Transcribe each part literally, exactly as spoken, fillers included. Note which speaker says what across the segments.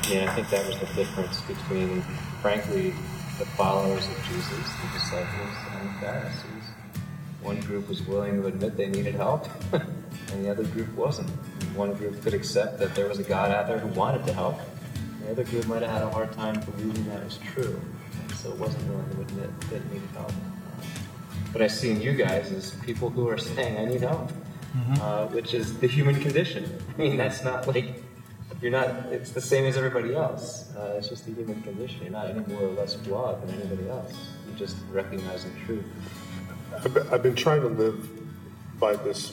Speaker 1: Yeah, I think that was the difference between, frankly, the followers of Jesus, the disciples, and the Pharisees. One group was willing to admit they needed help, and the other group wasn't. One group could accept that there was a God out there who wanted to help. The other group might have had a hard time believing that was true, and so wasn't willing to admit that it needed help. What I see in you guys is people who are saying, I need help, mm-hmm. uh, which is the human condition. I mean, that's not like, you're not, it's the same as everybody else. Uh, it's just the human condition. You're not any more or less flawed than anybody else. You're just recognizing truth.
Speaker 2: I've been trying to live by this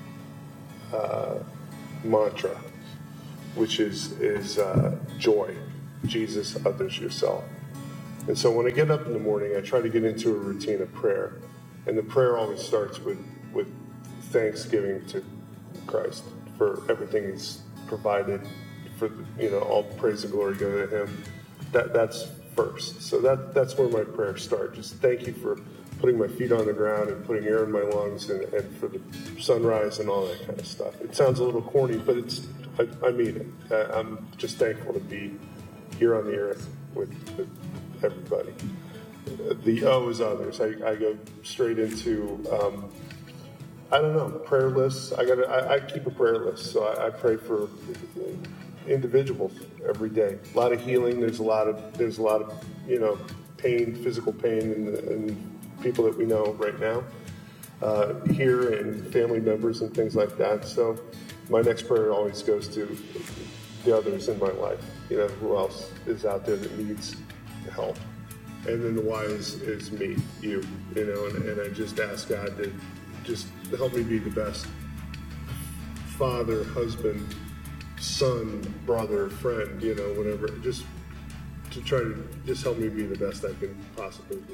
Speaker 2: uh, mantra, which is is uh, joy, Jesus, others, yourself. And so when I get up in the morning, I try to get into a routine of prayer. And the prayer always starts with, with thanksgiving to Christ for everything he's provided, for the, you know, all praise and glory go to him. That that's first. So that that's where my prayers start. Just thank you for putting my feet on the ground and putting air in my lungs, and, and for the sunrise and all that kind of stuff. It sounds a little corny, but it's I, I mean it. I, I'm just thankful to be here on the earth with, with everybody. The O is others. I, I go straight into, um, I don't know, prayer lists. I got I, I keep a prayer list, so I, I pray for individuals every day. A lot of healing. There's a lot of there's a lot of you know pain, physical pain, in, in people that we know right now uh, here, and family members and things like that. So my next prayer always goes to the others in my life. You know, who else is out there that needs help? And then the Y is, is me, you, you know, and, and I just ask God to just help me be the best father, husband, son, brother, friend, you know, whatever, just to try to just help me be the best I can possibly be.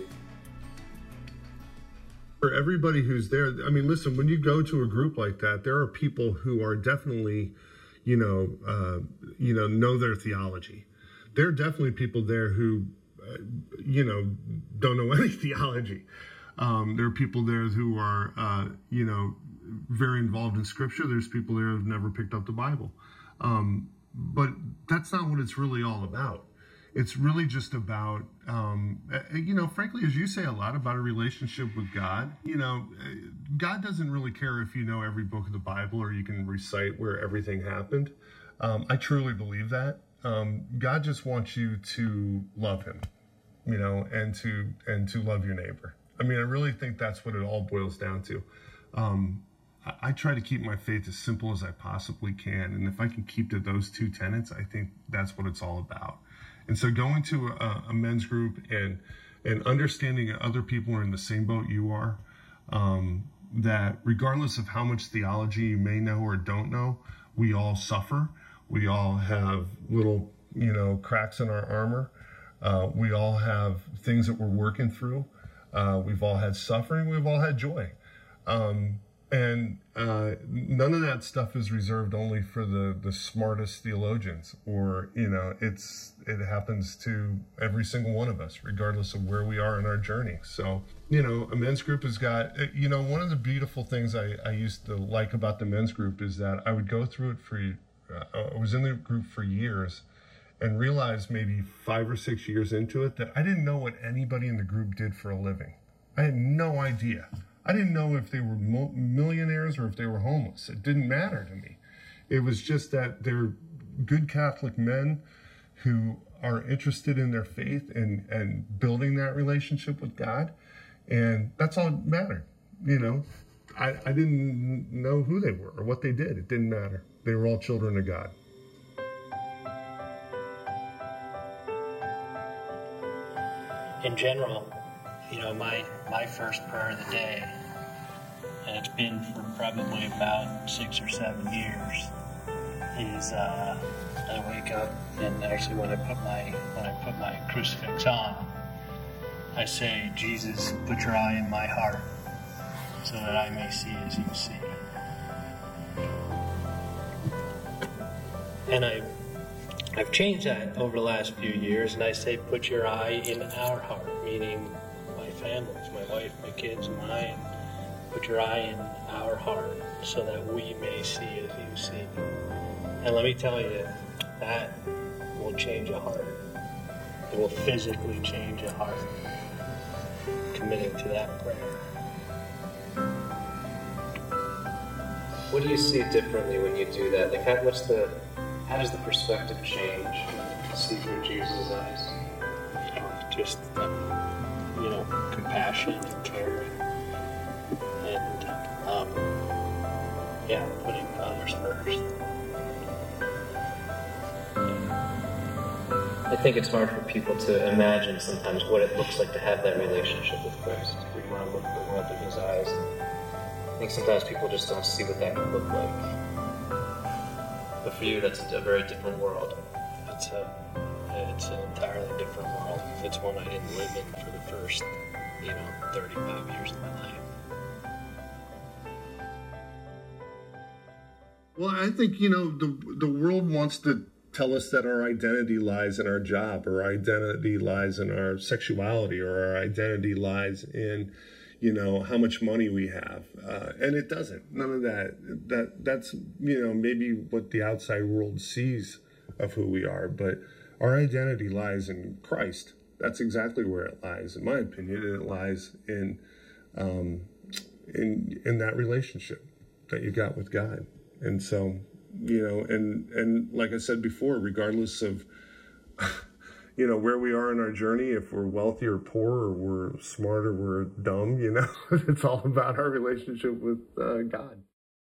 Speaker 2: For everybody who's there, I mean, listen, when you go to a group like that, there are people who are definitely, you know, uh, you know, know their theology. There are definitely people there who, uh, you know, don't know any theology. Um, there are people there who are, uh, you know, very involved in Scripture. There's people there who've never picked up the Bible. Um, but that's not what it's really all about. It's really just about, um, you know, frankly, as you say a lot about a relationship with God. You know, God doesn't really care if you know every book of the Bible or you can recite where everything happened. Um, I truly believe that. Um, God just wants you to love him, you know, and to and to love your neighbor. I mean, I really think that's what it all boils down to. Um, I, I try to keep my faith as simple as I possibly can. And if I can keep to those two tenets, I think that's what it's all about. And so going to a, a men's group and and understanding that other people are in the same boat you are, um, that regardless of how much theology you may know or don't know, we all suffer. We all have little, you know, cracks in our armor. Uh, we all have things that we're working through. Uh, we've all had suffering. We've all had joy. Um, and uh, none of that stuff is reserved only for the, the smartest theologians, or, you know, it's it happens to every single one of us, regardless of where we are in our journey. So, you know, a men's group has got, you know, one of the beautiful things I, I used to like about the men's group is that I would go through it for, uh, I was in the group for years and realized maybe five or six years into it that I didn't know what anybody in the group did for a living. I had no idea. I didn't know if they were millionaires or if they were homeless. It didn't matter to me. It was just that they're good Catholic men who are interested in their faith and, and building that relationship with God. And that's all that mattered. You know, I, I didn't know who they were or what they did. It didn't matter. They were all children of God.
Speaker 3: In general, you know, my, my first prayer of the day, and it's been for probably about six or seven years, is uh, I wake up, and actually when I put my when I put my crucifix on, I say, Jesus, put your eye in my heart, so that I may see as you see. And I I've changed that over the last few years, and I say, put your eye in our heart, meaning my families, my wife, my kids, mine. Put your eye in our heart so that we may see as you see. And let me tell you, that will change a heart. It will physically change a heart. Committing to that prayer.
Speaker 1: What do you see differently when you do that? Like, how, what's the, how does the perspective change? See through Jesus' eyes?
Speaker 3: You know, just, um, you know, compassion and caring. And, um, yeah, putting others first.
Speaker 1: I think it's hard for people to imagine sometimes what it looks like to have that relationship with Christ. We want to look at the world through his eyes. I think sometimes people just don't see what that could look like. But for you, that's a very different world.
Speaker 3: It's a, it's an entirely different world. It's one I didn't live in for the first, you know, thirty-five years of my life.
Speaker 2: Well, I think, you know, the the world wants to tell us that our identity lies in our job, or our identity lies in our sexuality, or our identity lies in, you know, how much money we have. Uh, and it doesn't. None of that. That that's, you know, maybe what the outside world sees of who we are, but our identity lies in Christ. That's exactly where it lies, in my opinion, and it lies in um, in in that relationship that you got with God. And so, you know, and and like I said before, regardless of, you know, where we are in our journey, if we're wealthy or poor, or we're smart or we're dumb, you know, it's all about our relationship with uh, God.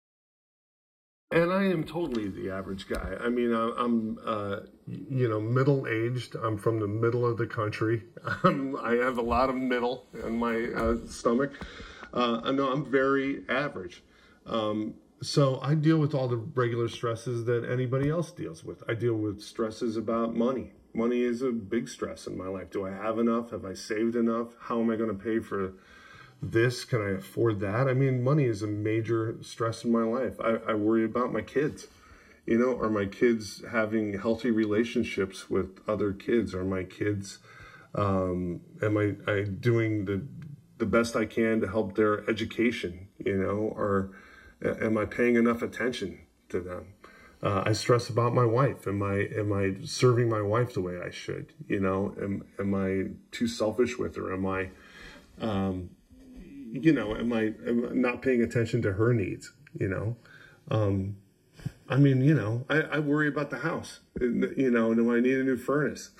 Speaker 2: And I am totally the average guy. I mean, I, I'm, uh, you know, middle-aged. I'm from the middle of the country. I'm, I have a lot of middle in my uh, stomach. Uh, I know I'm very average. Um, So I deal with all the regular stresses that anybody else deals with. I deal with stresses about money. Money is a big stress in my life. Do I have enough? Have I saved enough? How am I going to pay for this? Can I afford that? I mean, money is a major stress in my life. I, I worry about my kids. You know, are my kids having healthy relationships with other kids? Are my kids, um, am I, I doing the, the best I can to help their education? You know, or am I paying enough attention to them? Uh, I stress about my wife. Am I am I serving my wife the way I should? You know, am am I too selfish with her? Am I, um, you know, am I, am I not paying attention to her needs? You know, um, I mean, you know, I, I worry about the house. You know, do I need a new furnace?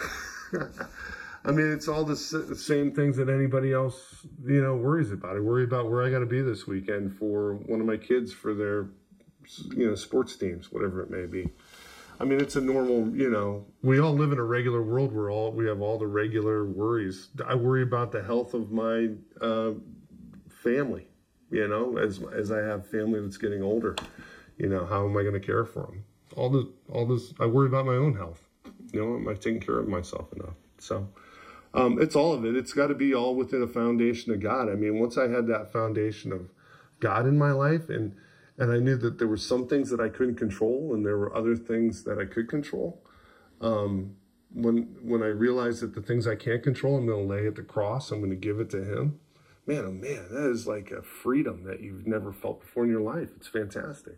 Speaker 2: I mean, it's all the same things that anybody else, you know, worries about. I worry about where I got to be this weekend for one of my kids for their, you know, sports teams, whatever it may be. I mean, it's a normal, you know, we all live in a regular world where all we have all the regular worries. I worry about the health of my uh, family, you know, as as I have family that's getting older. You know, how am I going to care for them? All this, all this, I worry about my own health. You know, am I taking care of myself enough? So. Um, it's all of it. It's got to be all within a foundation of God. I mean, once I had that foundation of God in my life, and and I knew that there were some things that I couldn't control, and there were other things that I could control. Um, when when I realized that the things I can't control, I'm going to lay at the cross. I'm going to give it to Him. Man, oh man, that is like a freedom that you've never felt before in your life. It's fantastic.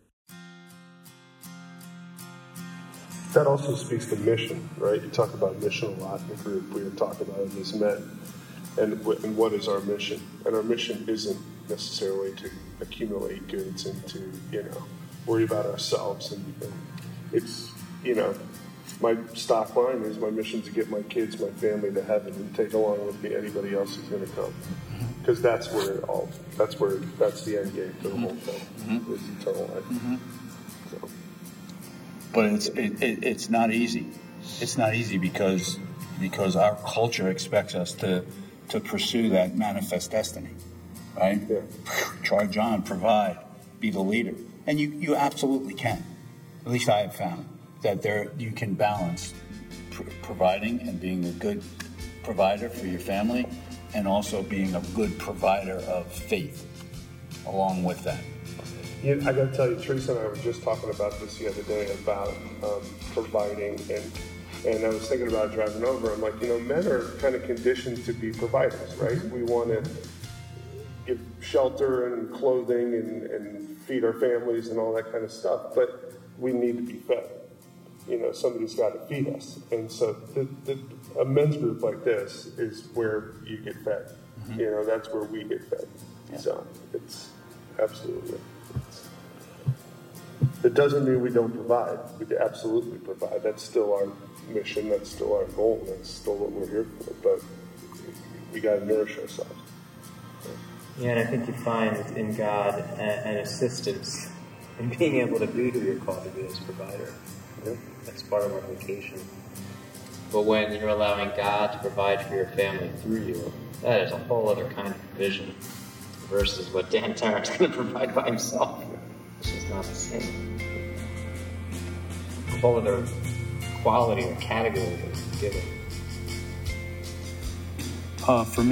Speaker 2: That also speaks to mission, right? You talk about mission a lot in the group. We were talking about it as men. And, and what is our mission? And our mission isn't necessarily to accumulate goods and to, you know, worry about ourselves. And, and it's, you know, my stock line is my mission to get my kids, my family to heaven and take along with me anybody else who's going to come. Because that's where it all, that's where, that's the end game for the whole thing, mm-hmm. is eternal life. Mm-hmm. So.
Speaker 4: But it's it, it, it's not easy. It's not easy because because our culture expects us to to pursue that manifest destiny, right?
Speaker 2: Yeah.
Speaker 4: Charge on, provide, be the leader, and you, you absolutely can. At least I have found that there you can balance pr- providing and being a good provider for your family, and also being a good provider of faith along with that.
Speaker 2: You know, I got to tell you, Teresa and I were just talking about this the other day about um, providing, and and I was thinking about driving over. I'm like, you know, men are kind of conditioned to be providers, right? We want to give shelter and clothing and, and feed our families and all that kind of stuff, but we need to be fed. you know, somebody's got to feed us. And so the, the, a men's group like this is where you get fed. Mm-hmm. You know, that's where we get fed. Yeah. So it's absolutely. It's, it doesn't mean we don't provide. We absolutely provide. That's still our mission. That's still our goal. That's still what we're here for. But we got to nourish ourselves.
Speaker 1: Yeah, and I think you find in God an assistance in being able to be who you're called to be as provider. Yeah. That's part of our vocation. But when you're allowing God to provide for your family through you, that is a whole other kind of provision versus what Dan Tarrant's going to provide by himself. It's just not the same. A whole other quality or category that he's given.
Speaker 4: Uh, for me,